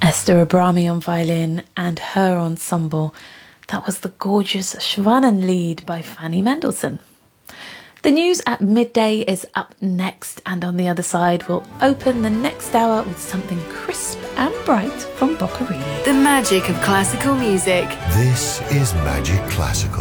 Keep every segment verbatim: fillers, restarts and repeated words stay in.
Esther Abrami on violin and her ensemble. That was the gorgeous Schwanenlied by Fanny Mendelssohn. The news at midday is up next, and on the other side we'll open the next hour with something crisp and bright from Boccherini. The magic of classical music. This is Magic Classical.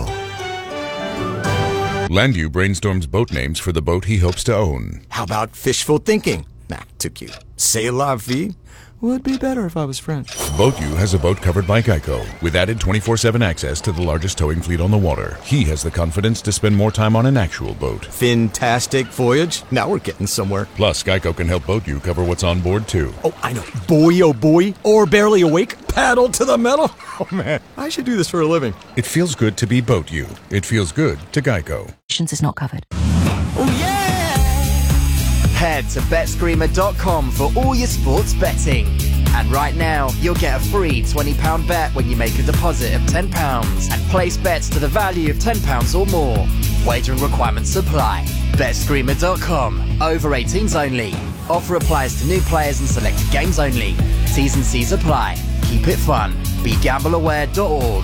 Landu brainstorms boat names for the boat he hopes to own. How about fishful thinking? Nah, too cute. C'est la vie? Would be better if I was French. BoatU has a boat covered by Geico, with added twenty-four seven access to the largest towing fleet on the water. He has the confidence to spend more time on an actual boat. Fantastic voyage. Now we're getting somewhere. Plus, Geico can help BoatU cover what's on board, too. Oh, I know. Boy, oh boy. Or barely awake. Paddle to the metal. Oh, man. I should do this for a living. It feels good to be BoatU. It feels good to Geico. Insurance is not covered. Oh, yeah! Head to bet screamer dot com for all your sports betting. And right now, you'll get a free twenty pounds bet when you make a deposit of ten pounds and place bets to the value of ten pounds or more. Wagering requirements apply. bet screamer dot com. Over eighteens only. Offer applies to new players and selected games only. T's and C's apply. Keep it fun. be gamble aware dot org.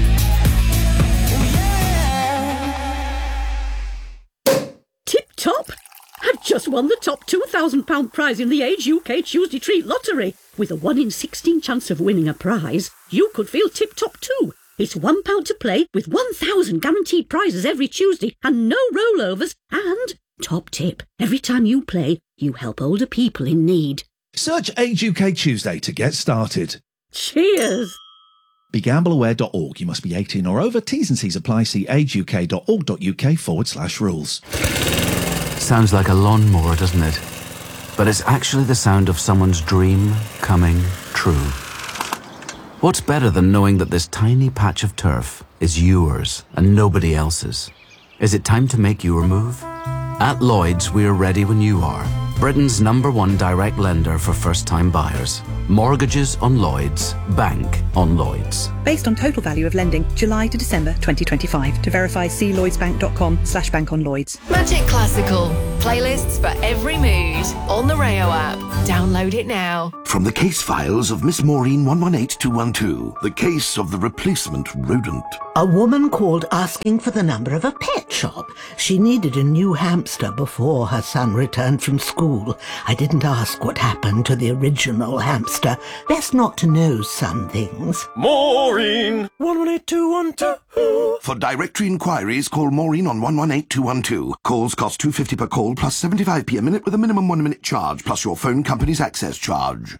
Tip top! I've just won the top two thousand pounds prize in the Age U K Tuesday Treat Lottery. With a one in sixteen chance of winning a prize, you could feel tip-top too. It's one pound to play with one thousand guaranteed prizes every Tuesday and no rollovers. And, top tip, every time you play, you help older people in need. Search Age U K Tuesday to get started. Cheers! be gamble aware dot org. You must be eighteen or over. T's and C's apply. See ageuk.org.uk forward slash rules. Sounds like a lawnmower, doesn't it? But it's actually the sound of someone's dream coming true. What's better than knowing that this tiny patch of turf is yours and nobody else's? Is it time to make your move? At Lloyds, we're ready when you are. Britain's number one direct lender for first-time buyers. Mortgages on Lloyds. Bank on Lloyds. Based on total value of lending, July to December twenty twenty-five. To verify, see lloydsbank.com slash bank on Lloyds. Magic Classical. Playlists for every mood. On the Rayo app. Download it now. From the case files of Miss Maureen one one eight two one two, the case of the replacement rodent. A woman called asking for the number of a pet shop. She needed a new hamster before her son returned from school. I didn't ask what happened to the original hamster. Best not to know some things. Maureen! one one eight two one two. For directory inquiries, call Maureen on one one eight two one two. Calls cost two pounds fifty per call plus seventy-five p a minute with a minimum one minute charge plus your phone company's access charge.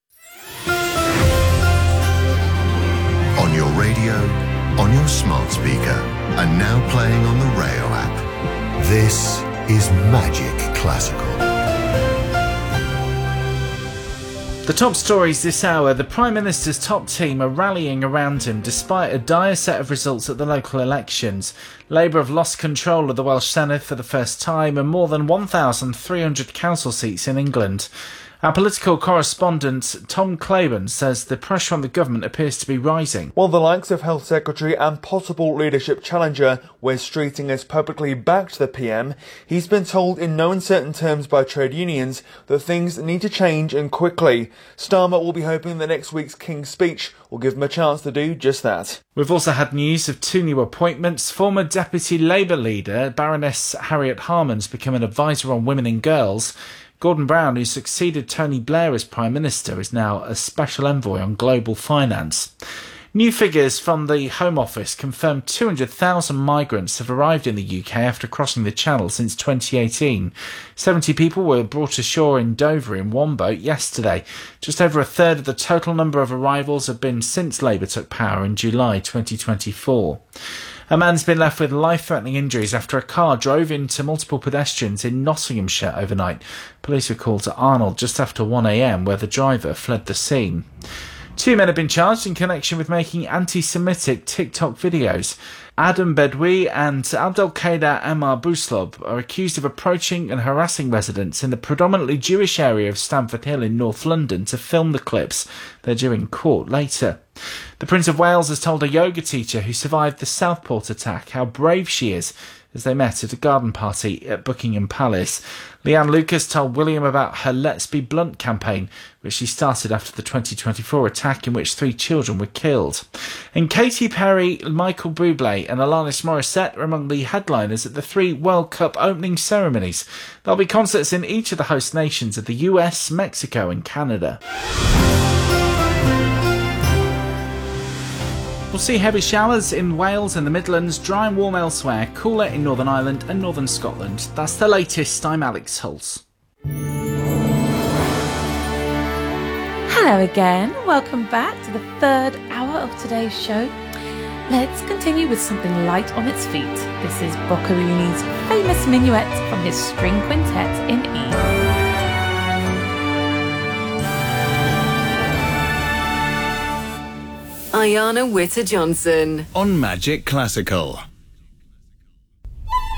On your radio, on your smart speaker, and now playing on the Rayo app. This is Magic Classical. The top stories this hour. The Prime Minister's top team are rallying around him despite a dire set of results at the local elections. Labour have lost control of the Welsh Senedd for the first time and more than one thousand three hundred council seats in England. Our political correspondent Tom Claiborne says the pressure on the government appears to be rising. While the likes of Health Secretary and possible leadership challenger Wes Streeting has publicly backed the P M, he's been told in no uncertain terms by trade unions that things need to change and quickly. Starmer will be hoping that next week's King's speech will give him a chance to do just that. We've also had news of two new appointments. Former Deputy Labour leader Baroness Harriet Harman's become an advisor on women and girls. Gordon Brown, who succeeded Tony Blair as Prime Minister, is now a special envoy on global finance. New figures from the Home Office confirm two hundred thousand migrants have arrived in the U K after crossing the Channel since twenty eighteen. seventy people were brought ashore in Dover in one boat yesterday. Just over a third of the total number of arrivals have been since Labour took power in July twenty twenty-four. A man's been left with life-threatening injuries after a car drove into multiple pedestrians in Nottinghamshire overnight. Police were called to Arnold just after one a m, where the driver fled the scene. Two men have been charged in connection with making anti-Semitic TikTok videos. Adam Bedwi and Abdelkader Amar Bouslob are accused of approaching and harassing residents in the predominantly Jewish area of Stamford Hill in North London to film the clips. They're due in court later. The Prince of Wales has told a yoga teacher who survived the Southport attack how brave she is as they met at a garden party at Buckingham Palace. Leanne Lucas told William about her Let's Be Blunt campaign, which she started after the twenty twenty-four attack in which three children were killed. And Katy Perry, Michael Bublé and Alanis Morissette are among the headliners at the three World Cup opening ceremonies. There'll be concerts in each of the host nations of the U S, Mexico and Canada. We'll see heavy showers in Wales and the Midlands, dry and warm elsewhere, cooler in Northern Ireland and Northern Scotland. That's the latest. I'm Alex Hulse. Hello again. Welcome back to the third hour of today's show. Let's continue with something light on its feet. This is Boccherini's famous minuet from his string quintet in E. Ayana Witter-Johnson on Magic Classical.